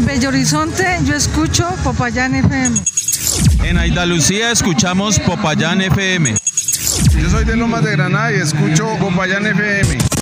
Bello Horizonte yo escucho Popayán FM. En Andalucía escuchamos Popayán FM. Yo soy de Lomas de Granada y escucho Popayán FM.